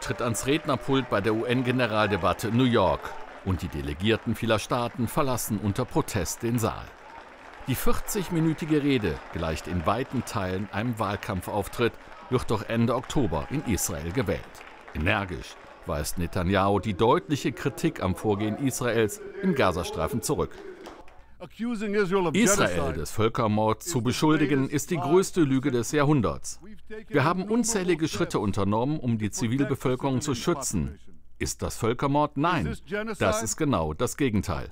tritt ans Rednerpult bei der UN-Generaldebatte in New York. Und die Delegierten vieler Staaten verlassen unter Protest den Saal. Die 40-minütige Rede gleicht in weiten Teilen einem Wahlkampfauftritt, wird doch Ende Oktober in Israel gewählt. Energisch weist Netanyahu die deutliche Kritik am Vorgehen Israels im Gazastreifen zurück. Israel des Völkermords zu beschuldigen, ist die größte Lüge des Jahrhunderts. Wir haben unzählige Schritte unternommen, um die Zivilbevölkerung zu schützen. Ist das Völkermord? Nein, das ist genau das Gegenteil.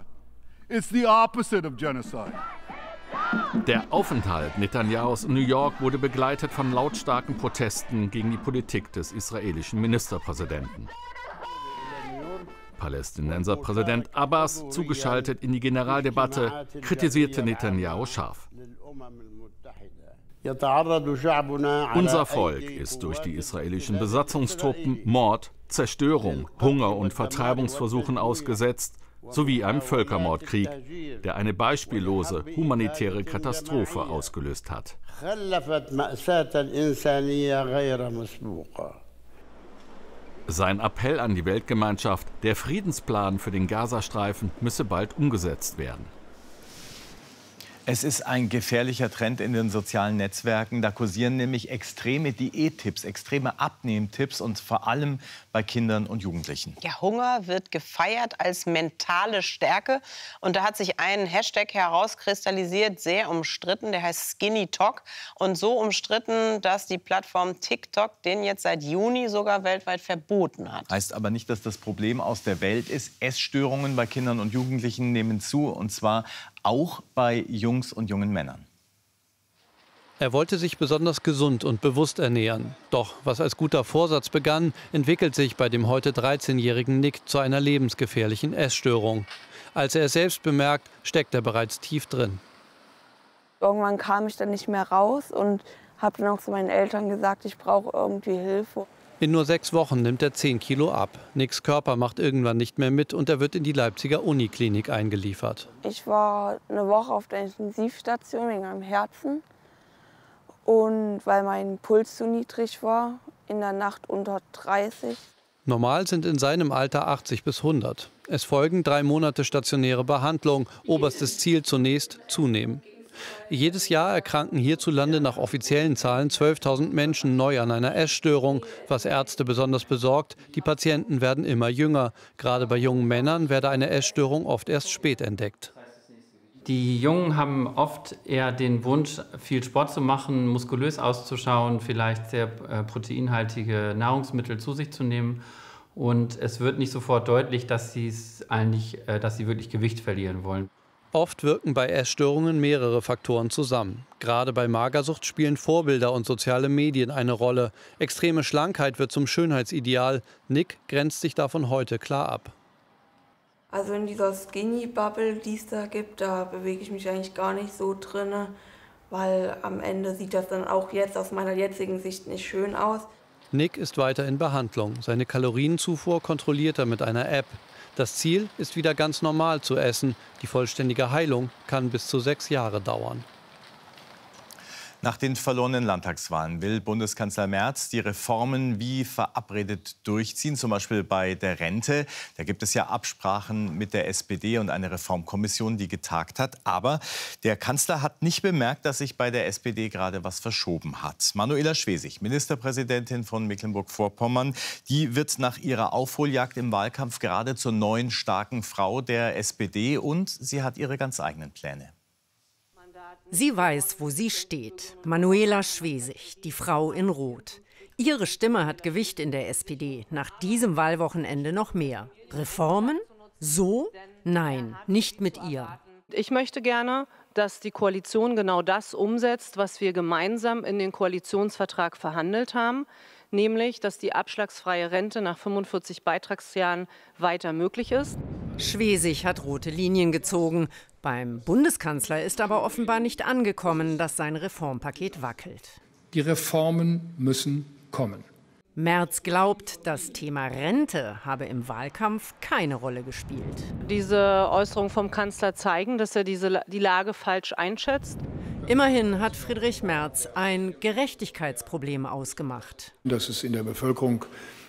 Der Aufenthalt Netanyahus in New York wurde begleitet von lautstarken Protesten gegen die Politik des israelischen Ministerpräsidenten. Palästinenser Präsident Abbas, zugeschaltet in die Generaldebatte, kritisierte Netanyahu scharf. Unser Volk ist durch die israelischen Besatzungstruppen Mord, Zerstörung, Hunger und Vertreibungsversuchen ausgesetzt, sowie einem Völkermordkrieg, der eine beispiellose humanitäre Katastrophe ausgelöst hat. Sein Appell an die Weltgemeinschaft, der Friedensplan für den Gazastreifen müsse bald umgesetzt werden. Es ist ein gefährlicher Trend in den sozialen Netzwerken. Da kursieren nämlich extreme Diättipps, extreme Abnehmtipps und vor allem bei Kindern und Jugendlichen. Ja, Hunger wird gefeiert als mentale Stärke. Und da hat sich ein Hashtag herauskristallisiert, sehr umstritten, der heißt Skinny Talk. Und so umstritten, dass die Plattform TikTok den jetzt seit Juni sogar weltweit verboten hat. Heißt aber nicht, dass das Problem aus der Welt ist. Essstörungen bei Kindern und Jugendlichen nehmen zu, und zwar auch bei Jungs und jungen Männern. Er wollte sich besonders gesund und bewusst ernähren. Doch was als guter Vorsatz begann, entwickelt sich bei dem heute 13-jährigen Nick zu einer lebensgefährlichen Essstörung. Als er es selbst bemerkt, steckt er bereits tief drin. Irgendwann kam ich dann nicht mehr raus und habe dann auch zu meinen Eltern gesagt, ich brauche irgendwie Hilfe. In nur 6 Wochen nimmt er 10 Kilo ab. Nicks Körper macht irgendwann nicht mehr mit und er wird in die Leipziger Uniklinik eingeliefert. Ich war eine Woche auf der Intensivstation wegen meinem Herzen. Und weil mein Puls zu niedrig war, in der Nacht unter 30. Normal sind in seinem Alter 80 bis 100. Es folgen 3 Monate stationäre Behandlung. Oberstes Ziel zunächst zunehmen. Jedes Jahr erkranken hierzulande nach offiziellen Zahlen 12.000 Menschen neu an einer Essstörung. Was Ärzte besonders besorgt, die Patienten werden immer jünger. Gerade bei jungen Männern werde eine Essstörung oft erst spät entdeckt. Die Jungen haben oft eher den Wunsch, viel Sport zu machen, muskulös auszuschauen, vielleicht sehr proteinhaltige Nahrungsmittel zu sich zu nehmen. Und es wird nicht sofort deutlich, dass sie wirklich Gewicht verlieren wollen. Oft wirken bei Essstörungen mehrere Faktoren zusammen. Gerade bei Magersucht spielen Vorbilder und soziale Medien eine Rolle. Extreme Schlankheit wird zum Schönheitsideal. Nick grenzt sich davon heute klar ab. Also in dieser Skinny-Bubble, die es da gibt, da bewege ich mich eigentlich gar nicht so drin, weil am Ende sieht das dann auch jetzt aus meiner jetzigen Sicht nicht schön aus. Nick ist weiter in Behandlung. Seine Kalorienzufuhr kontrolliert er mit einer App. Das Ziel ist wieder ganz normal zu essen. Die vollständige Heilung kann bis zu 6 Jahre dauern. Nach den verlorenen Landtagswahlen will Bundeskanzler Merz die Reformen wie verabredet durchziehen, zum Beispiel bei der Rente. Da gibt es ja Absprachen mit der SPD und eine Reformkommission, die getagt hat. Aber der Kanzler hat nicht bemerkt, dass sich bei der SPD gerade was verschoben hat. Manuela Schwesig, Ministerpräsidentin von Mecklenburg-Vorpommern, die wird nach ihrer Aufholjagd im Wahlkampf gerade zur neuen starken Frau der SPD und sie hat ihre ganz eigenen Pläne. Sie weiß, wo sie steht. Manuela Schwesig, die Frau in Rot. Ihre Stimme hat Gewicht in der SPD. Nach diesem Wahlwochenende noch mehr. Reformen? So? Nein, nicht mit ihr. Ich möchte gerne, dass die Koalition genau das umsetzt, was wir gemeinsam in den Koalitionsvertrag verhandelt haben. Nämlich, dass die abschlagsfreie Rente nach 45 Beitragsjahren weiter möglich ist. Schwesig hat rote Linien gezogen. Beim Bundeskanzler ist aber offenbar nicht angekommen, dass sein Reformpaket wackelt. Die Reformen müssen kommen. Merz glaubt, das Thema Rente habe im Wahlkampf keine Rolle gespielt. Diese Äußerungen vom Kanzler zeigen, dass er die Lage falsch einschätzt. Immerhin hat Friedrich Merz ein Gerechtigkeitsproblem ausgemacht. Dass es in der Bevölkerung